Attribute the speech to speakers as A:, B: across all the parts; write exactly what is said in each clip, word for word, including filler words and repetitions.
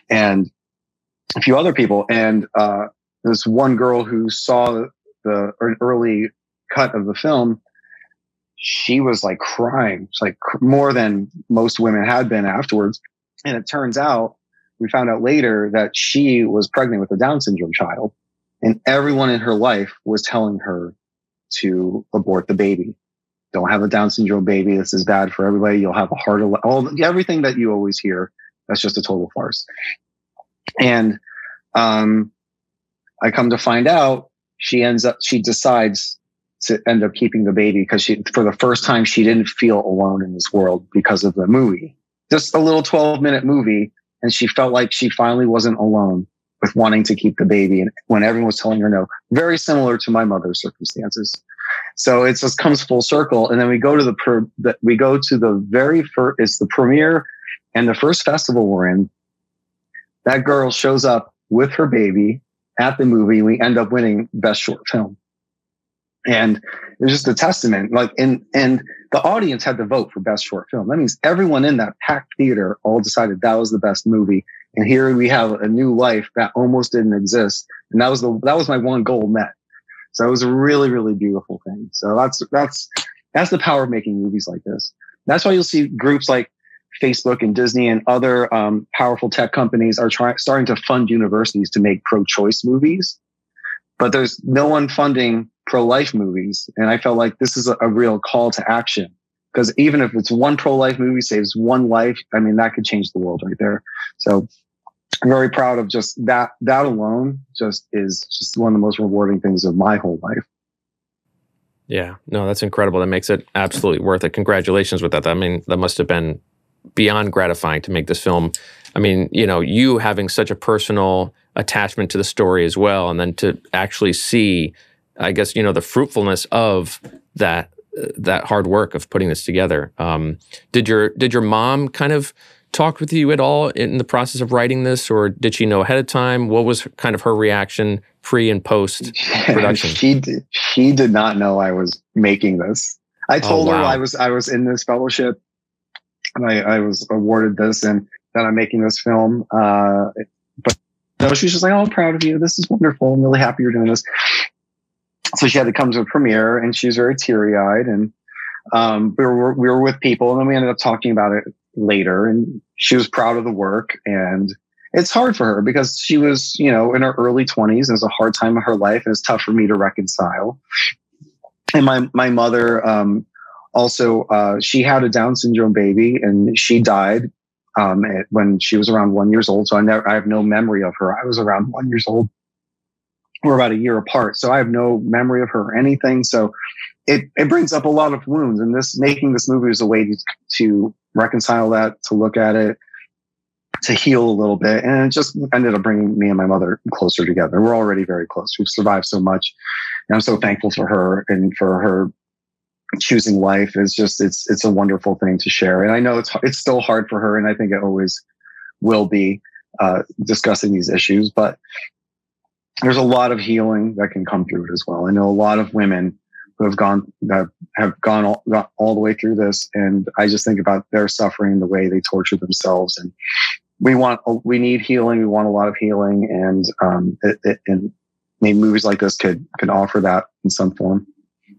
A: and a few other people. And uh, this one girl who saw the an early cut of the film, she was like crying. It's like cr- more than most women had been afterwards. And it turns out, we found out later that she was pregnant with a Down syndrome child. And everyone in her life was telling her to abort the baby. Don't have a Down syndrome baby. This is bad for everybody. You'll have a heart, al- all everything that you always hear. That's just a total farce. And um, I come to find out, she ends up, she decides to end up keeping the baby because she, for the first time, she didn't feel alone in this world because of the movie. Just a little twelve minute movie. And she felt like she finally wasn't alone with wanting to keep the baby. And when everyone was telling her no, very similar to my mother's circumstances. So it just comes full circle. And then we go to the, per, the we go to the very first, it's the premiere and the first festival we're in. That girl shows up with her baby at the movie. We end up winning Best Short Film. And it was just a testament, like, and, and the audience had to vote for Best Short Film. That means everyone in that packed theater all decided that was the best movie. And here we have a new life that almost didn't exist. And that was the, that was my one goal met. So it was a really, really beautiful thing. So that's, that's, that's the power of making movies like this. That's why you'll see groups like Facebook and Disney and other um, powerful tech companies are trying, starting to fund universities to make pro-choice movies. But there's no one funding pro-life movies. And I felt like this is a, a real call to action, because even if it's one pro-life movie saves one life, I mean, that could change the world right there. So I'm very proud of just that. That alone just is just one of the most rewarding things of my whole life.
B: Yeah, no, that's incredible. That makes it absolutely worth it. Congratulations with that. I mean, that must have been beyond gratifying to make this film. I mean, you know, you having such a personal attachment to the story as well, and then to actually see, I guess, you know, the fruitfulness of that uh, that hard work of putting this together. Um, did your did your mom kind of talk with you at all in the process of writing this, or did she know ahead of time? What was kind of her reaction pre and post production?
A: she did, she did not know I was making this. I told
B: oh, wow.
A: her I was I was in this fellowship, and I, I was awarded this, and that I'm making this film. Uh, but no, she was just like, "Oh, I'm proud of you. This is wonderful. I'm really happy you're doing this." So she had to come to a premiere, and she was very teary eyed, and um, we were we were with people, and then we ended up talking about it later, and she was proud of the work. And it's hard for her because she was, you know, in her early twenties. It was a hard time of her life, and it's tough for me to reconcile. And my my mother um, also uh, she had a Down syndrome baby, and she died um, when she was around one years old. So I never I have no memory of her. I was around one years old. We're about a year apart, so I have no memory of her or anything. So it it brings up a lot of wounds, and this making this movie is a way to, to reconcile that, to look at it, to heal a little bit, and it just ended up bringing me and my mother closer together. We're already very close. We've survived so much, and I'm so thankful for her and for her choosing life. It's just it's it's a wonderful thing to share, and I know it's it's still hard for her, and I think it always will be uh, discussing these issues, but there's a lot of healing that can come through it as well. I know a lot of women who have gone that have gone all, got all the way through this, and I just think about their suffering, the way they torture themselves, and we want we need healing. We want a lot of healing, and um, it, it, and maybe movies like this could could offer that in some form.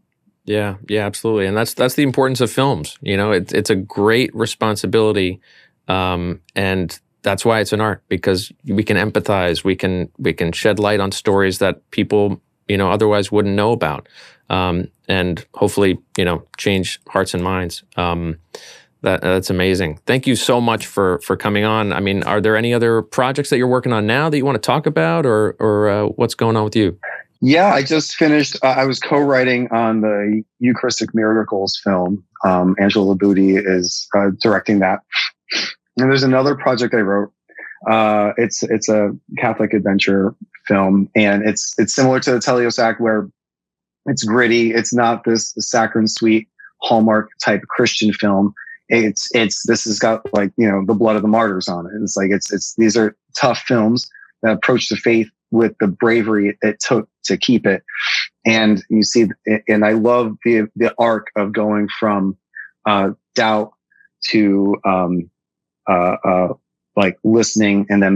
B: Yeah, yeah, absolutely, and that's that's the importance of films. You know, it's it's a great responsibility, um, and that's why it's an art, because we can empathize, we can we can shed light on stories that people, you know, otherwise wouldn't know about, um, and hopefully, you know, change hearts and minds. Um, that that's amazing. Thank you so much for for coming on. I mean, are there any other projects that you're working on now that you want to talk about, or or uh, what's going on with you?
A: Yeah, I just finished. Uh, I was co-writing on the Eucharistic Miracles film. Um, Angela Labudi is uh, directing that. And there's another project I wrote. Uh, it's it's a Catholic adventure film, and it's it's similar to the Teliosac, where it's gritty. It's not this saccharine sweet Hallmark type Christian film. It's it's this has got, like, you know, the blood of the martyrs on it. It's like it's it's these are tough films that approach the faith with the bravery it took to keep it. And you see, and I love the the arc of going from uh, doubt to um, Uh, uh, like listening, and then